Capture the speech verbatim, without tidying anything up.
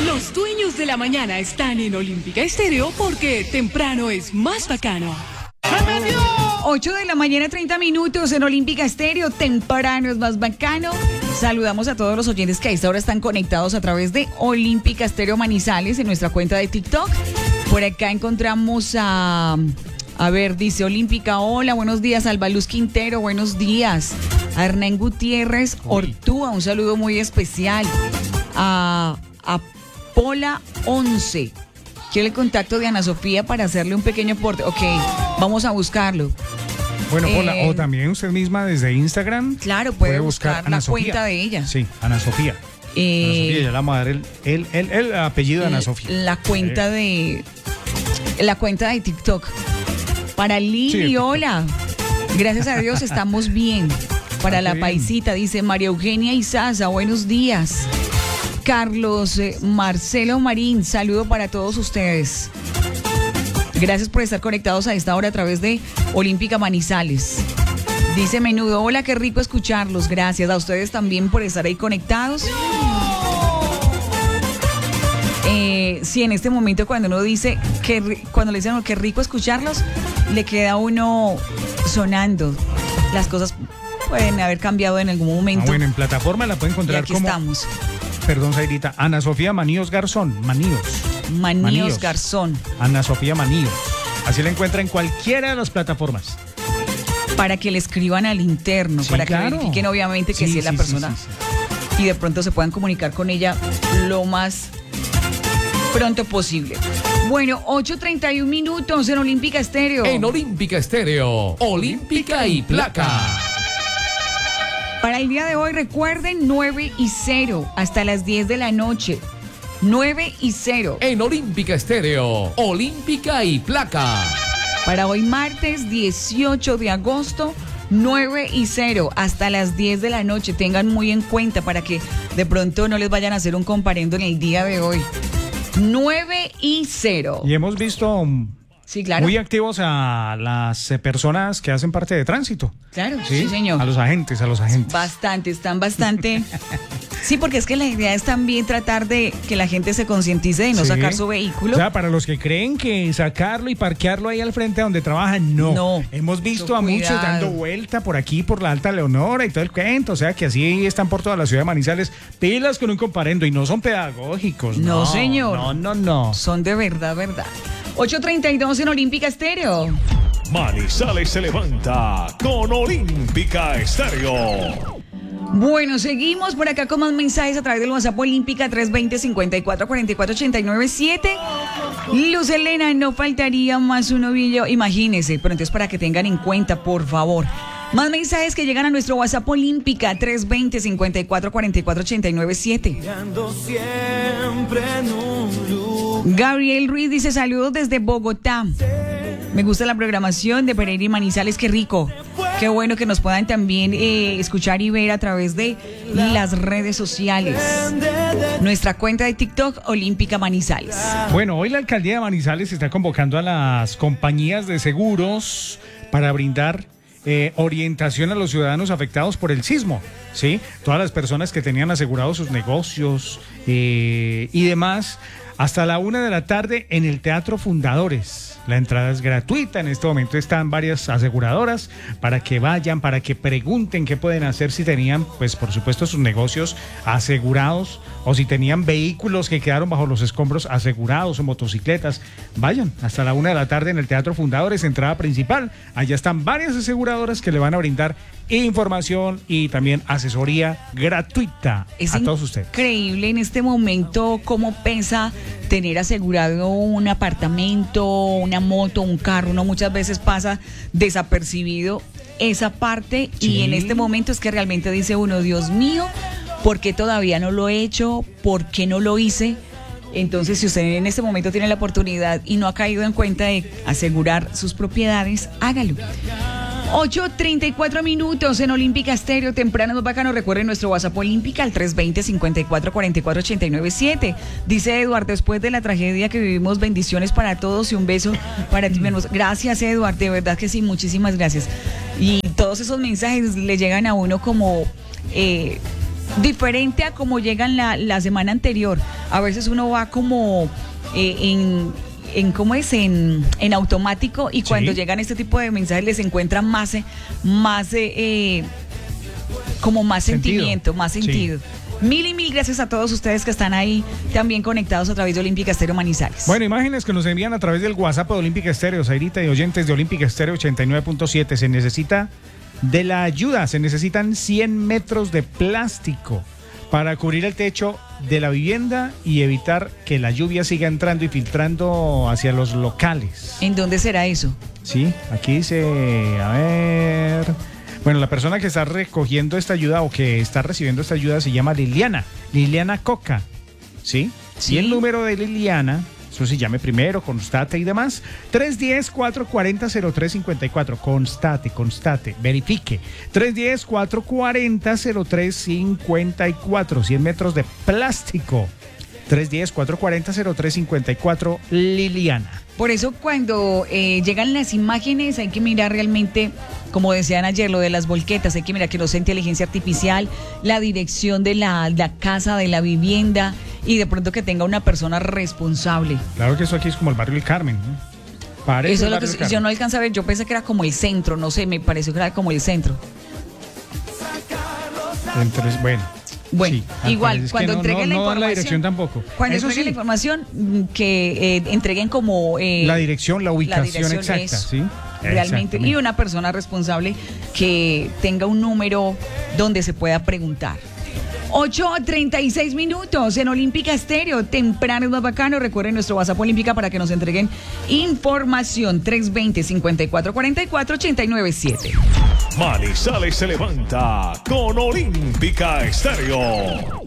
Los dueños de la mañana están en Olímpica Estéreo porque temprano es más bacano. ocho de la mañana, treinta minutos en Olímpica Estéreo. Temprano es más bacano. Saludamos a todos los oyentes que a esta hora están conectados a través de Olímpica Estéreo Manizales en nuestra cuenta de TikTok. Por acá encontramos a... A ver, dice Olímpica, hola, buenos días. Alba Luz Quintero, buenos días. A Hernán Gutiérrez Ortúa, un saludo muy especial. A, a Pola once. Quiero el contacto de Ana Sofía para hacerle un pequeño aporte. Ok, vamos a buscarlo. Bueno, Eh, hola, o también usted misma desde Instagram. Claro, puede, buscar, Ana la Sofía. cuenta de ella. Sí, Ana Sofía. Eh, Ana Sofía, ya le vamos a dar el, el, el, el apellido de Ana Sofía. La cuenta de la cuenta de TikTok. Para Lili, Sí. hola. Gracias a Dios estamos bien. Para Ah, la qué bien. paisita, dice María Eugenia Izaza, buenos días. Carlos eh, Marcelo Marín, saludo para todos ustedes. Gracias por estar conectados a esta hora a través de Olímpica Manizales. Dice Menudo, hola, qué rico escucharlos. Gracias a ustedes también por estar ahí conectados. Eh, sí, en este momento cuando uno dice que ri- cuando le dicen oh, qué rico escucharlos, le queda a uno sonando. Las cosas pueden haber cambiado en algún momento. Ah, bueno, en plataforma la puede Y encontrar aquí como, estamos. perdón, Zairita, Ana Sofía Maníos Garzón, Maníos. Maníos, Maníos. Garzón. Ana Sofía Maníos. Así la encuentra en cualquiera de las plataformas. Para que le escriban al interno, Sí, para que claro. verifiquen obviamente que sí, Sí, es la sí, persona. sí, sí, Y de pronto se puedan comunicar con ella lo más pronto posible. Bueno, ocho treinta y un minutos en Olímpica Estéreo. En Olímpica Estéreo, Olímpica y Placa. Para el día de hoy, recuerden, nueve y cero hasta las diez de la noche. nueve y cero. En Olímpica Estéreo, Olímpica y Placa. Para hoy, martes dieciocho de agosto, nueve y cero hasta las diez de la noche. Tengan muy en cuenta para que de pronto no les vayan a hacer un comparendo en el día de hoy. nueve y cero. Y hemos visto mm, Sí, claro. muy activos a las eh, personas que hacen parte de tránsito. Claro, sí, señor. A los agentes, a los agentes. Bastante, están bastante. Sí, porque es que la idea es también tratar de que la gente se concientice de no Sí. sacar su vehículo. O sea, para los que creen que sacarlo y parquearlo ahí al frente donde trabajan, no. No. Hemos visto Mucho a muchos cuidado. dando vuelta por aquí, por la Alta Leonora y todo el cuento. O sea, que así están por toda la ciudad de Manizales. Pilas con un comparendo y no son pedagógicos. No, No, señor. No, no, no. Son de verdad, verdad. ocho treinta y dos en Olímpica Estéreo. Manizales se levanta con Olímpica Estéreo. Bueno, seguimos por acá con más mensajes a través del WhatsApp Olímpica tres veinte, cincuenta y cuatro, cuarenta y cuatro, ochenta y nueve, siete. Luz Elena, no faltaría más un ovillo. Imagínense, pero entonces para que tengan en cuenta, por favor. Más mensajes que llegan a nuestro WhatsApp Olímpica tres veinte, cincuenta y cuatro, cuarenta y cuatro, ochenta y nueve, siete. Gabriel Ruiz dice saludos desde Bogotá. Me gusta la programación de Pereira y Manizales, qué rico. Qué bueno que nos puedan también eh, escuchar y ver a través de las redes sociales. Nuestra cuenta de TikTok, Olímpica Manizales. Bueno, hoy la alcaldía de Manizales está convocando a las compañías de seguros para brindar eh, orientación a los ciudadanos afectados por el sismo, ¿sí? Todas las personas que tenían asegurados sus negocios eh, y demás, hasta la una de la tarde en el Teatro Fundadores. La entrada es gratuita, en este momento están varias aseguradoras para que vayan, para que pregunten qué pueden hacer si tenían, pues por supuesto, sus negocios asegurados o si tenían vehículos que quedaron bajo los escombros asegurados o motocicletas. Vayan hasta la una de la tarde en el Teatro Fundadores, entrada principal. Allá están varias aseguradoras que le van a brindar información y también asesoría gratuita Es a todos ustedes. increíble en este momento cómo pesa tener asegurado un apartamento, una moto, un carro. Uno muchas veces pasa desapercibido esa parte y Sí. en este momento es que realmente dice uno, Dios mío, ¿por qué todavía no lo he hecho? ¿Por qué no lo hice? Entonces, si usted en este momento tiene la oportunidad y no ha caído en cuenta de asegurar sus propiedades, hágalo. ocho treinta y cuatro minutos en Olímpica Estéreo, temprano más bacano. Recuerden nuestro WhatsApp Olímpica al tres veinte, cincuenta y cuatro, cuarenta y cuatro, ochenta y nueve, siete. Dice Eduard, después de la tragedia que vivimos, bendiciones para todos y un beso para ti. Gracias, Eduard, de verdad que sí, muchísimas gracias. Y todos esos mensajes le llegan a uno como... Eh, diferente a como llegan la, la semana anterior. A veces uno va como eh, en, en, ¿cómo es? En, en automático y cuando Sí. llegan este tipo de mensajes les encuentran más, eh, más eh, eh, como más Sentido. sentimiento, más Sí. sentido. Mil y mil gracias a todos ustedes que están ahí también conectados a través de Olímpica Estéreo Manizales. Bueno, imágenes que nos envían a través del WhatsApp de Olímpica Estéreo, Zairita y oyentes de Olímpica Estéreo ochenta y nueve punto siete. Se necesita de la ayuda, se necesitan cien metros de plástico para cubrir el techo de la vivienda y evitar que la lluvia siga entrando y filtrando hacia los locales. ¿En dónde será eso? Sí, aquí dice, a ver... Bueno, la persona que está recogiendo esta ayuda o que está recibiendo esta ayuda se llama Liliana, Liliana Coca, ¿sí? Sí. Y el número de Liliana, eso sí, llame primero, constate y demás, tres uno cero, cuatro cuatro cero, cero tres cinco cuatro, constate, constate, verifique, tres uno cero, cuatro cuatro cero, cero tres cinco cuatro, cien metros de plástico, tres uno cero, cuatro cuatro cero, cero tres cinco cuatro, Liliana. Por eso cuando eh, llegan las imágenes hay que mirar realmente, como decían ayer, lo de las volquetas, hay que mirar que no sea inteligencia artificial, la dirección de la, la casa, de la vivienda y de pronto que tenga una persona responsable. Claro que eso aquí es como el barrio del Carmen, ¿no? Parece Eso es el lo que barrio del yo no Carmen. alcanzé a ver, yo pensé que era como el centro, no sé, me pareció que era como el centro. Entonces, bueno. Bueno, sí, al igual, parecer es que cuando no- entreguen no- la no dan información. la dirección tampoco. Cuando Eso entreguen sí, la información, mm, que eh, entreguen como. eh, la dirección, la ubicación dirección, exacta, eso, ¿sí? Realmente. Exactamente. Y una persona responsable que tenga un número donde se pueda preguntar. ocho treinta y seis minutos en Olímpica Estéreo, temprano es más bacano. Recuerden nuestro WhatsApp Olímpica para que nos entreguen información. tres dos cero, cinco cuatro cuatro cuatro, ocho nueve siete. Manizales se levanta con Olímpica Estéreo.